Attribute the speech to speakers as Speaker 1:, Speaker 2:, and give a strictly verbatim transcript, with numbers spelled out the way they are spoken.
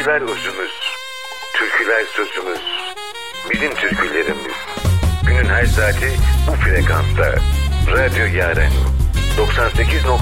Speaker 1: Sözler özümüz, türküler sözümüz, bizim türkülerimiz. Günün her saati bu frekansta. Radyo Yaren doksan sekiz